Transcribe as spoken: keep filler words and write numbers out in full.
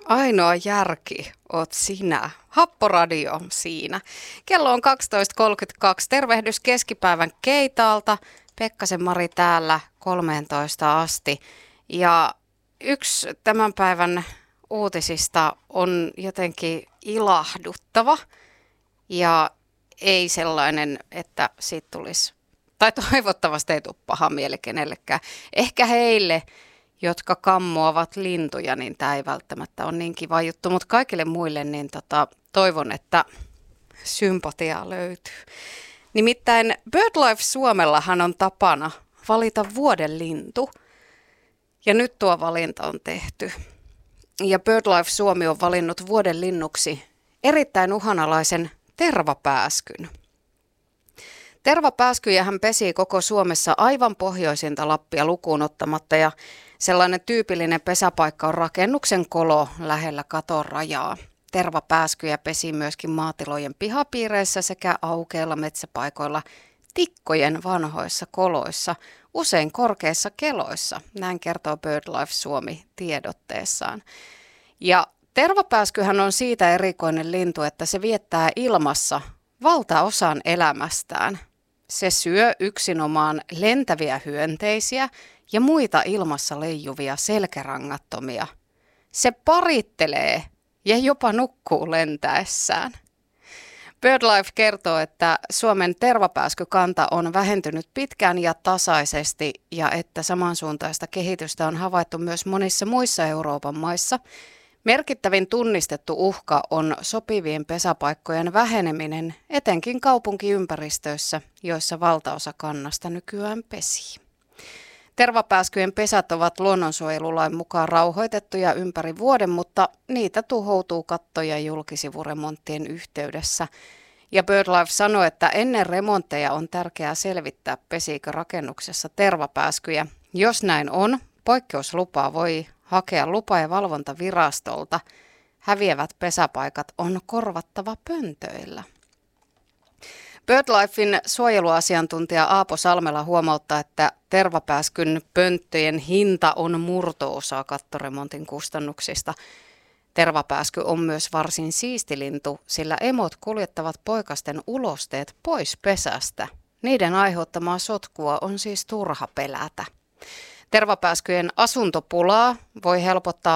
Ainoa järki oot sinä. Happoradio siinä. Kello on kaksitoista kolmekymmentäkaksi. Tervehdys keskipäivän Keitaalta. Pekkasen Mari täällä kolmeentoista asti. Ja yksi tämän päivän uutisista on jotenkin ilahduttava. Ja ei sellainen, että siitä tulisi, tai toivottavasti ei tule paha mieli kenellekään. Ehkä heille, jotka kammoavat lintuja, niin tämä ei välttämättä ole niin kiva juttu, mutta kaikille muille niin tota, toivon, että sympatiaa löytyy. Nimittäin BirdLife Suomellahan on tapana valita vuoden lintu, ja nyt tuo valinta on tehty. Ja BirdLife Suomi on valinnut vuoden linnuksi erittäin uhanalaisen tervapääskyn. Tervapääskyjähän pesii koko Suomessa aivan pohjoisinta Lappia lukuun ottamatta, ja sellainen tyypillinen pesäpaikka on rakennuksen kolo lähellä katon rajaa. Tervapääskyjä pesii myöskin maatilojen pihapiireissä sekä aukeilla metsäpaikoilla tikkojen vanhoissa koloissa, usein korkeissa keloissa, näin kertoo BirdLife Suomi tiedotteessaan. Ja tervapääskyhän on siitä erikoinen lintu, että se viettää ilmassa valtaosan elämästään. Se syö yksinomaan lentäviä hyönteisiä ja muita ilmassa leijuvia selkärangattomia. Se parittelee ja jopa nukkuu lentäessään. BirdLife kertoo, että Suomen tervapääskykanta on vähentynyt pitkään ja tasaisesti ja että samansuuntaista kehitystä on havaittu myös monissa muissa Euroopan maissa. Merkittävin tunnistettu uhka on sopivien pesäpaikkojen väheneminen, etenkin kaupunkiympäristöissä, joissa valtaosa kannasta nykyään pesii. Tervapääskyjen pesät ovat luonnonsuojelulain mukaan rauhoitettuja ympäri vuoden, mutta niitä tuhoutuu katto- ja julkisivuremonttien yhteydessä. Ja BirdLife sanoi, että ennen remontteja on tärkeää selvittää, pesiikö rakennuksessa tervapääskyjä. Jos näin on, poikkeuslupaa voi hakea lupa- ja valvontavirastolta. Häviävät pesäpaikat on korvattava pöntöillä. BirdLifein suojeluasiantuntija Aapo Salmela huomauttaa, että tervapääskyn pönttöjen hinta on murto-osa kattoremontin kustannuksista. Tervapääsky on myös varsin siisti lintu, sillä emot kuljettavat poikasten ulosteet pois pesästä. Niiden aiheuttamaa sotkua on siis turha pelätä. Tervapääskyjen asuntopulaa voi helpottaa